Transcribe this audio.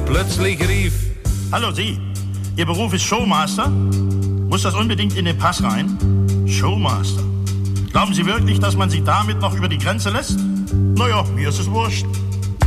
plötzlich rief: Hallo Sie, Ihr Beruf ist Showmaster? Muss das unbedingt in den Pass rein? Showmaster. Glauben Sie wirklich, dass man Sie damit noch über die Grenze lässt? Naja, mir ist es wurscht.